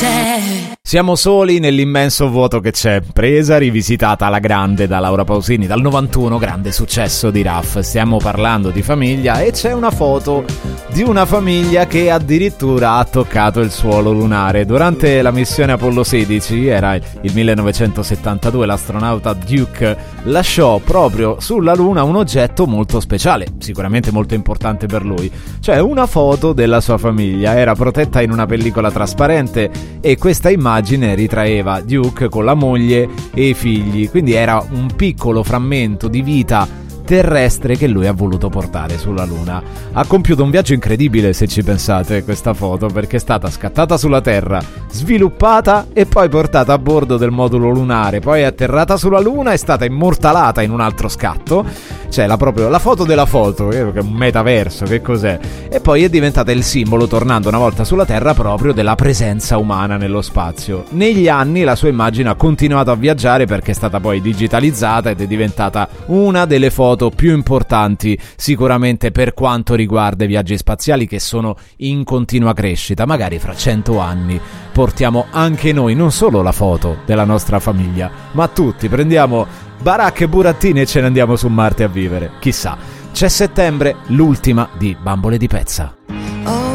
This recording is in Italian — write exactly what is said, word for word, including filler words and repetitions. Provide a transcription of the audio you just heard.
c'è. Siamo soli nell'immenso vuoto che c'è. Presa, rivisitata alla grande da Laura Pausini dal novantuno, grande successo di Raf. Stiamo parlando di famiglia e c'è una foto di una famiglia che addirittura ha toccato il suolo lunare. Durante la missione Apollo sedici, era il millenovecentosettantadue, l'astronauta Duke lasciò proprio sulla Luna un oggetto molto speciale, sicuramente molto importante per lui, cioè una foto della sua famiglia. Era protetta in una pellicola trasparente e questa immagine ritraeva Duke con la moglie e i figli, quindi era un piccolo frammento di vita terrestre che lui ha voluto portare sulla Luna. Ha compiuto un viaggio incredibile, se ci pensate, questa foto, perché è stata scattata sulla Terra, sviluppata e poi portata a bordo del modulo lunare, poi è atterrata sulla Luna, è stata immortalata in un altro scatto, cioè la, proprio, la foto della foto, che è un metaverso, che cos'è? E poi è diventata il simbolo, tornando una volta sulla Terra, proprio della presenza umana nello spazio. Negli anni la sua immagine ha continuato a viaggiare perché è stata poi digitalizzata ed è diventata una delle foto più importanti sicuramente per quanto riguarda i viaggi spaziali, che sono in continua crescita. Magari fra cento anni portiamo anche noi non solo la foto della nostra famiglia, ma tutti prendiamo baracche e burattini e ce ne andiamo su Marte a vivere. Chissà. C'è Settembre, l'ultima di Bambole di Pezza.